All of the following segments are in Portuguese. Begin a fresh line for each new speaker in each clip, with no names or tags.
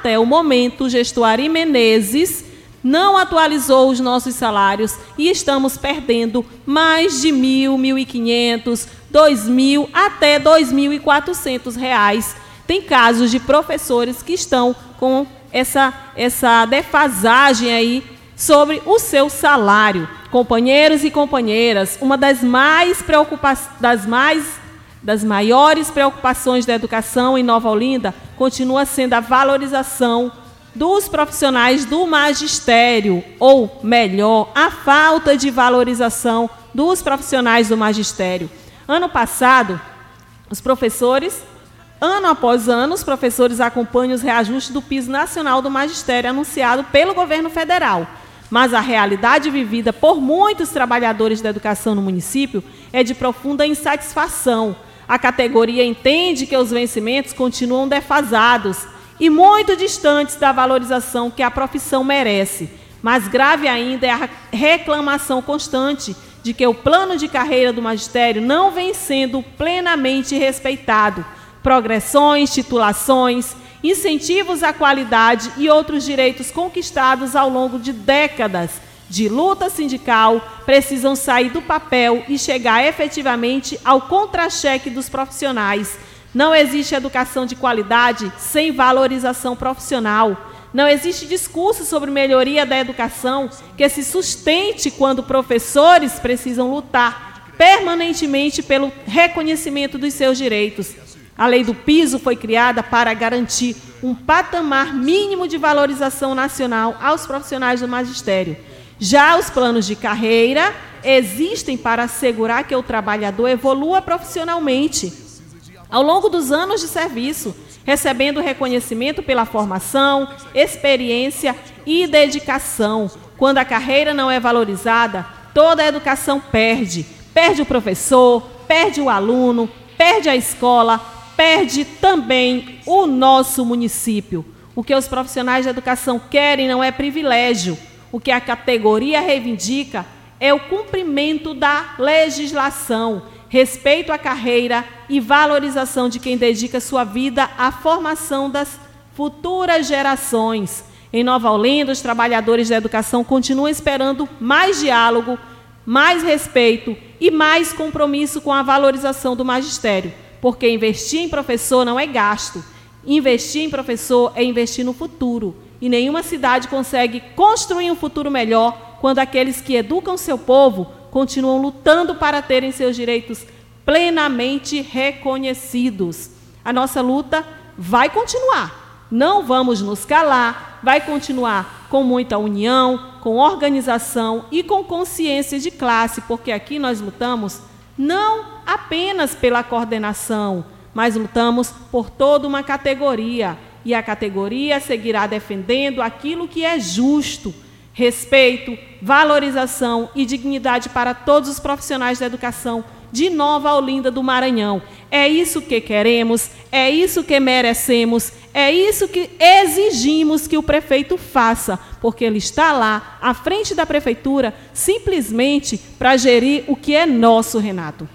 até o momento, o gestor Ari Menezes não atualizou os nossos salários e estamos perdendo mais de R$ 1.000, R$ 1.500, R$ 2.000 até R$ 2.400. Tem casos de professores que estão com essa defasagem aí sobre o seu salário. Companheiros e companheiras, uma das maiores preocupações da educação em Nova Olinda continua sendo a valorização dos profissionais do magistério, ou melhor, a falta de valorização dos profissionais do magistério. Ano passado, ano após ano, os professores acompanham os reajustes do piso nacional do magistério anunciado pelo governo federal. Mas a realidade vivida por muitos trabalhadores da educação no município é de profunda insatisfação. A categoria entende que os vencimentos continuam defasados e muito distantes da valorização que a profissão merece. Mas grave ainda é a reclamação constante de que o plano de carreira do magistério não vem sendo plenamente respeitado. Progressões, titulações, incentivos à qualidade e outros direitos conquistados ao longo de décadas de luta sindical precisam sair do papel e chegar efetivamente ao contra-cheque dos profissionais. Não existe educação de qualidade sem valorização profissional. Não existe discurso sobre melhoria da educação que se sustente quando professores precisam lutar permanentemente pelo reconhecimento dos seus direitos. A lei do piso foi criada para garantir um patamar mínimo de valorização nacional aos profissionais do magistério. Já os planos de carreira existem para assegurar que o trabalhador evolua profissionalmente ao longo dos anos de serviço, recebendo reconhecimento pela formação, experiência e dedicação. Quando a carreira não é valorizada, toda a educação perde. Perde o professor, perde o aluno, perde a escola, perde também o nosso município. O que os profissionais da educação querem não é privilégio. O que a categoria reivindica é o cumprimento da legislação, respeito à carreira e valorização de quem dedica sua vida à formação das futuras gerações. Em Nova Olinda, os trabalhadores da educação continuam esperando mais diálogo, mais respeito e mais compromisso com a valorização do magistério, porque investir em professor não é gasto. Investir em professor é investir no futuro. E nenhuma cidade consegue construir um futuro melhor quando aqueles que educam seu povo continuam lutando para terem seus direitos plenamente reconhecidos. A nossa luta vai continuar. Não vamos nos calar, vai continuar com muita união, com organização e com consciência de classe, porque aqui nós lutamos não apenas pela coordenação, mas lutamos por toda uma categoria. E a categoria seguirá defendendo aquilo que é justo, respeito, valorização e dignidade para todos os profissionais da educação de Nova Olinda do Maranhão. É isso que queremos, é isso que merecemos, é isso que exigimos que o prefeito faça, porque ele está lá, à frente da prefeitura, simplesmente para gerir o que é nosso, Renato.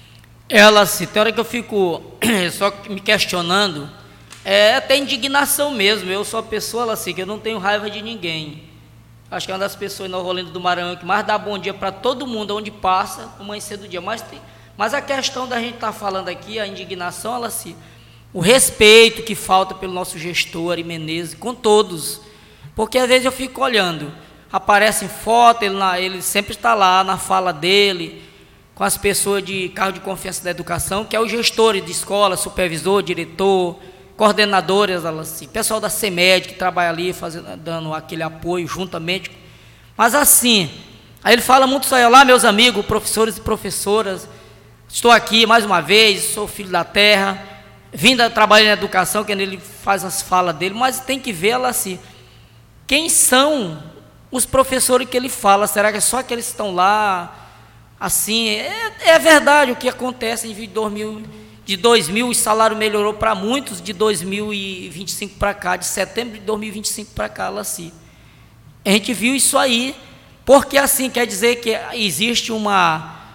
Ela-se, tem hora que eu fico só me questionando, é até indignação mesmo. Eu sou a pessoa, assim, que eu não tenho raiva de ninguém. Acho que é uma das pessoas em Nova Olinda do Maranhão que mais dá bom dia para todo mundo, onde passa, amanhecer do dia. Mas a questão da gente estar falando aqui, a indignação, ela se, o respeito que falta pelo nosso gestor Ari Menezes, com todos. Porque às vezes eu fico olhando, aparece em foto, ele sempre está lá na fala dele, com as pessoas de cargo de confiança da educação, que é os gestores de escola, supervisor, diretor, coordenadoras, assim, pessoal da CEMED que trabalha ali, dando aquele apoio juntamente. Mas assim, aí ele fala muito só, olá meus amigos, professores e professoras, estou aqui mais uma vez, sou filho da terra, vim trabalhar na educação, que ele faz as falas dele, mas tem que ver ela assim, quem são os professores que ele fala? Será que é só aqueles que estão lá? Assim, é verdade o que acontece em 2000 o salário melhorou para muitos de 2025 para cá, de setembro de 2025 para cá, assim. A gente viu isso aí, porque assim, quer dizer que existe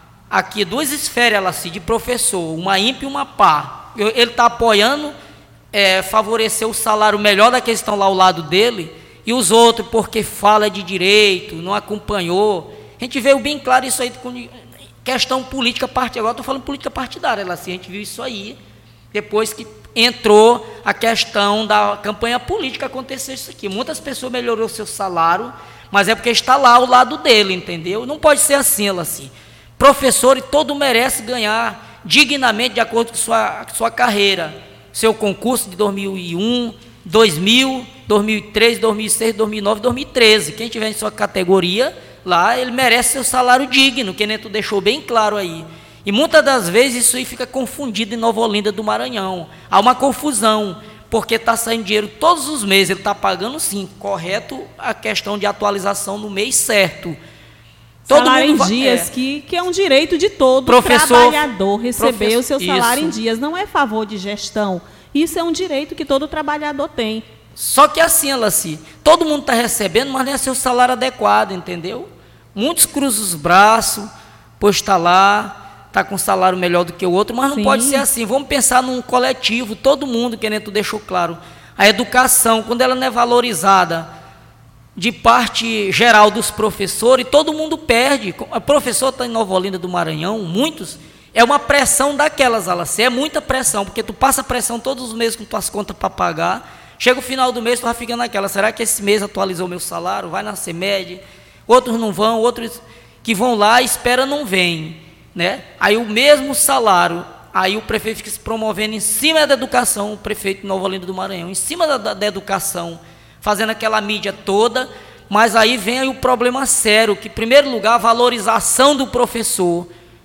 aqui duas esferas, assim, de professor, uma ímpar e uma par. Ele está apoiando favorecer o salário melhor daqueles que estão lá ao lado dele, e os outros, porque fala de direito, não acompanhou. A gente veio bem claro isso aí, com questão política partidária. Agora estou falando política partidária, a gente viu isso aí, depois que entrou a questão da campanha política, aconteceu isso aqui. Muitas pessoas melhorou o seu salário, mas é porque está lá ao lado dele, entendeu? Não pode ser assim, Professor, e todo merece ganhar dignamente de acordo com sua carreira. Seu concurso de 2001, 2000, 2003, 2006, 2009, 2013. Quem tiver em sua categoria lá, ele merece seu salário digno, que Neto deixou bem claro aí. E muitas das vezes isso aí fica confundido em Nova Olinda do Maranhão. Há uma confusão, porque está saindo dinheiro todos os meses, ele está pagando sim, correto a questão de atualização no mês certo.
Todo salário mundo em dias, que é um direito de todo trabalhador receber o seu salário em dias. Não é favor de gestão, isso é um direito que todo trabalhador tem.
Só que assim, todo mundo está recebendo, mas não é seu salário adequado, entendeu? Muitos cruzam os braços, pois está lá, está com um salário melhor do que o outro, mas não pode ser assim. Vamos pensar num coletivo, todo mundo, que Neto deixou claro. A educação, quando ela não é valorizada de parte geral dos professores, todo mundo perde. O professor está em Nova Olinda do Maranhão, muitos, é uma pressão daquelas, é muita pressão, porque tu passa pressão todos os meses com tuas contas para pagar, chega o final do mês, tu vai ficando naquela, será que esse mês atualizou o meu salário? Vai na CEMED, outros não vão, outros que vão lá, espera, não vem, né? Aí o mesmo salário, aí o prefeito fica se promovendo em cima da educação, o prefeito de Nova Olinda do Maranhão, em cima da educação, fazendo aquela mídia toda, mas aí vem aí o problema sério, que em primeiro lugar a valorização do professor.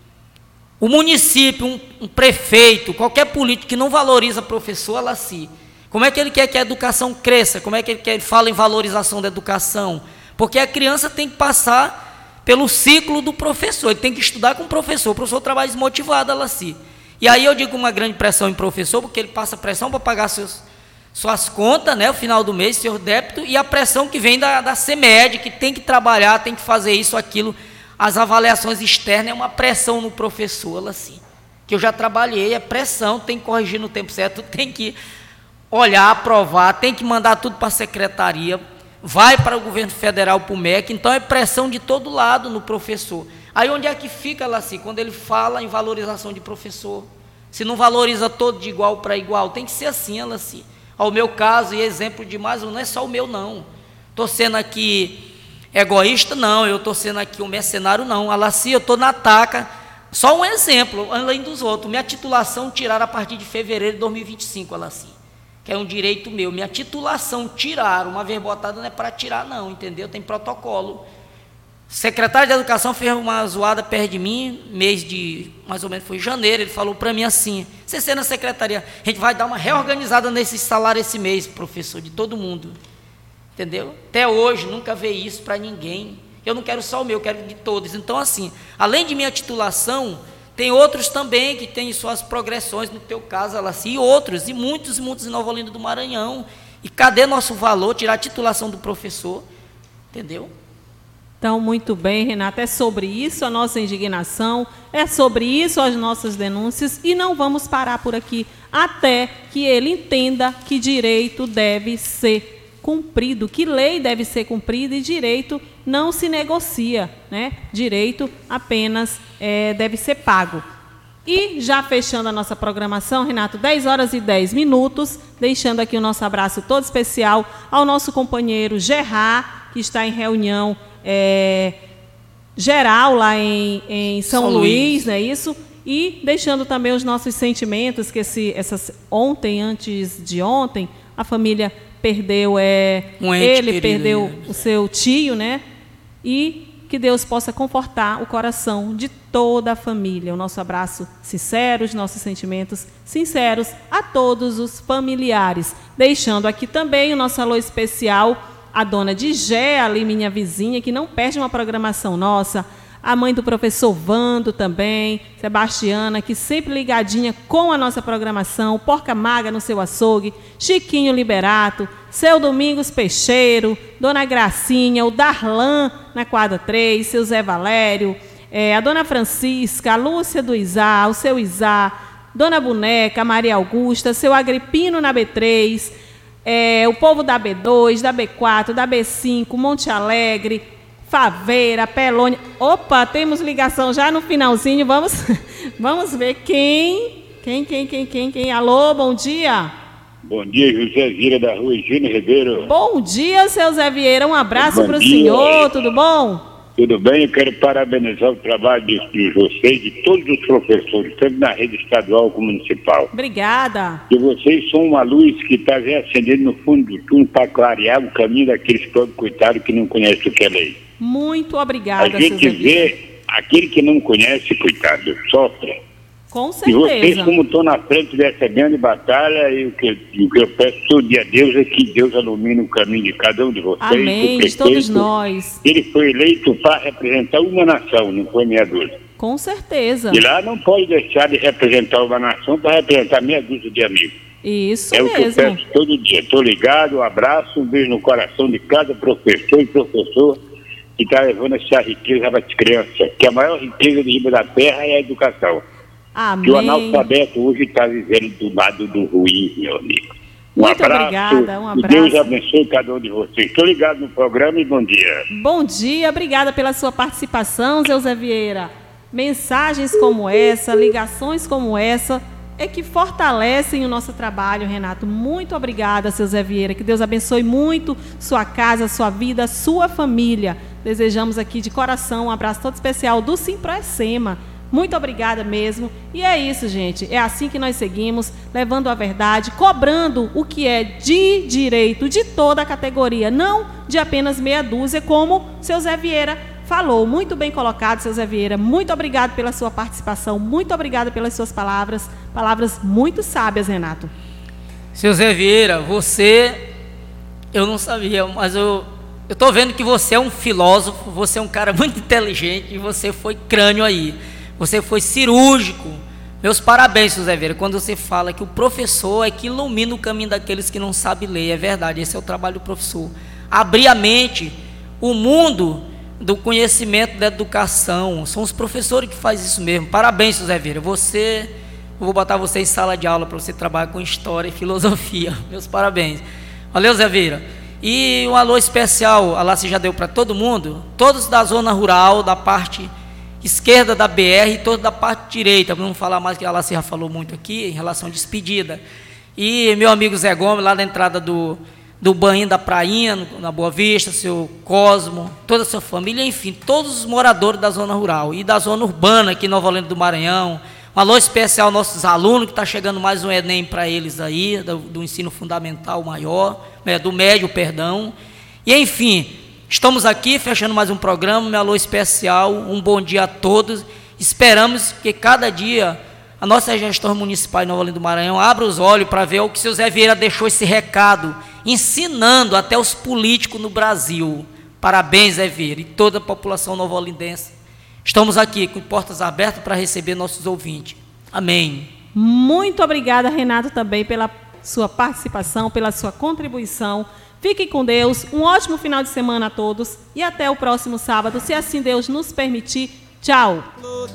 O município, um prefeito, qualquer político que não valoriza professor, como é que ele quer que a educação cresça? Como é que ele quer que fala em valorização da educação? Porque a criança tem que passar pelo ciclo do professor, ele tem que estudar com o professor trabalha desmotivado, E aí eu digo uma grande pressão em professor, porque ele passa pressão para pagar suas contas, né, no final do mês, seu débito, e a pressão que vem da CEMED, que tem que trabalhar, tem que fazer isso, aquilo. As avaliações externas é uma pressão no professor, que eu já trabalhei, é pressão, tem que corrigir no tempo certo, tem que olhar, aprovar, tem que mandar tudo para a secretaria, vai para o governo federal, para o MEC, então é pressão de todo lado no professor. Aí onde é que fica, quando ele fala em valorização de professor? Se não valoriza todo de igual para igual, tem que ser assim, Ao meu caso, e exemplo de mais, não é só o meu, não. Estou sendo aqui egoísta, não. Eu estou sendo aqui um mercenário, não. Eu estou na taca. Só um exemplo, além dos outros. Minha titulação tiraram a partir de fevereiro de 2025, que é um direito meu. Minha titulação tiraram, uma vez botada não é para tirar, não, entendeu? Tem protocolo. O secretário de Educação fez uma zoada perto de mim, mês de, mais ou menos, foi janeiro, ele falou para mim assim, você na secretaria, a gente vai dar uma reorganizada nesse salário esse mês, professor, de todo mundo, entendeu? Até hoje, nunca veio isso para ninguém, eu não quero só o meu, eu quero de todos. Então, além de minha titulação, tem outros também que têm suas progressões, no teu caso, e outros, e muitos em Nova Olinda do Maranhão. E cadê nosso valor, tirar a titulação do professor, entendeu?
Então, muito bem, Renata, é sobre isso a nossa indignação, é sobre isso as nossas denúncias, e não vamos parar por aqui, até que ele entenda que direito deve ser cumprido, que lei deve ser cumprida, e direito não se negocia, né? Direito apenas deve ser pago. E já fechando a nossa programação, Renato, 10h10, deixando aqui o nosso abraço todo especial ao nosso companheiro Gerard, que está em reunião geral lá em São Luís, não é isso? E deixando também os nossos sentimentos, que antes de ontem, a família perdeu, ele perdeu o seu tio, né? E que Deus possa confortar o coração de toda a família. O nosso abraço sincero, os nossos sentimentos sinceros a todos os familiares. Deixando aqui também o nosso alô especial a dona de Gé, ali minha vizinha, que não perde uma programação nossa, a mãe do professor Vando também, Sebastiana, que sempre ligadinha com a nossa programação, Porca Maga no seu açougue, Chiquinho Liberato, seu Domingos Peixeiro, dona Gracinha, o Darlan na quadra 3, seu Zé Valério, a dona Francisca, a Lúcia do Isá, o seu Isá, Dona Boneca, Maria Augusta, seu Agripino na B3, o povo da B2, da B4, da B5, Monte Alegre, Faveira, Pelônia. Opa, temos ligação já no finalzinho. Vamos ver quem. Alô, bom dia.
Bom dia, José Vieira da Rua Higino Ribeiro.
Bom dia, seu Zé Vieira. Um abraço para o senhor, tudo bom?
Tudo bem, eu quero parabenizar o trabalho de vocês, de todos os professores, tanto na rede estadual como municipal.
Obrigada.
E vocês são uma luz que está acendendo no fundo do túnel para clarear o caminho daqueles pobres coitados que não conhecem o que é lei.
Muito obrigada,
A gente vê aquele que não conhece, coitado, sofre.
Com certeza.
E vocês, como estão na frente dessa grande batalha, e o que eu peço todo dia a Deus é que Deus ilumine o caminho de cada um de vocês.
Amém, de todos nós.
Ele foi eleito para representar uma nação, não foi meia dúzia.
Com certeza.
E lá não pode deixar de representar uma nação para representar meia dúzia de amigos.
Isso
mesmo.
É o
que eu peço todo dia. Estou ligado, um abraço, um beijo no coração de cada professor e professor que está levando essa riqueza para as crianças. Que a maior riqueza de Riba da Terra é a educação.
Amém.
Que o analfabeto hoje está vivendo do lado do ruim, meu amigo.
Muito obrigada, um abraço.
Que Deus abençoe cada um de vocês. Estou ligado no programa e bom dia.
Bom dia, obrigada pela sua participação, Zé Vieira. Mensagens como essa, ligações como essa, é que fortalecem o nosso trabalho, Renato. Muito obrigada, seu Zé Vieira. Que Deus abençoe muito sua casa, sua vida, sua família. Desejamos aqui de coração um abraço todo especial do Simproecema. Muito obrigada mesmo. E é isso, gente. É assim que nós seguimos, levando a verdade, cobrando o que é de direito de toda a categoria, não de apenas meia dúzia, como seu Zé Vieira falou. Muito bem colocado, seu Zé Vieira. Muito obrigado pela sua participação. Muito obrigada pelas suas palavras. Palavras muito sábias, Renato.
Seu Zé Vieira, você... Eu não sabia, mas eu estou vendo que você é um filósofo, você é um cara muito inteligente e você foi crânio aí. Você foi cirúrgico. Meus parabéns, seu Zé Vieira, quando você fala que o professor é que ilumina o caminho daqueles que não sabem ler. É verdade, esse é o trabalho do professor. Abrir a mente, o mundo do conhecimento, da educação. São os professores que fazem isso mesmo. Parabéns, seu Zé Vieira. Eu vou botar você em sala de aula para você trabalhar com história e filosofia. Meus parabéns. Valeu, Zé Vieira. E um alô especial, a lá se já deu para todo mundo, todos da zona rural, da parte esquerda da BR e toda da parte direita, para não falar mais que a Laci já falou muito aqui em relação à despedida. E meu amigo Zé Gomes, lá da entrada do banho da Prainha, na Boa Vista, seu Cosmo, toda a sua família, enfim, todos os moradores da zona rural e da zona urbana aqui em Nova Olinda do Maranhão. Um alô especial aos nossos alunos, que está chegando mais um Enem para eles aí, do ensino fundamental maior, do médio, perdão. E enfim, estamos aqui fechando mais um programa, meu alô especial, um bom dia a todos. Esperamos que cada dia a nossa gestão municipal em Nova Olinda do Maranhão abra os olhos para ver o que o seu Zé Vieira deixou esse recado, ensinando até os políticos no Brasil. Parabéns, Zé Vieira, e toda a população nova-olindense. Estamos aqui com portas abertas para receber nossos ouvintes. Amém.
Muito obrigada, Renato, também pela sua participação, pela sua contribuição. Fiquem com Deus, um ótimo final de semana a todos e até o próximo sábado, se assim Deus nos permitir. Tchau.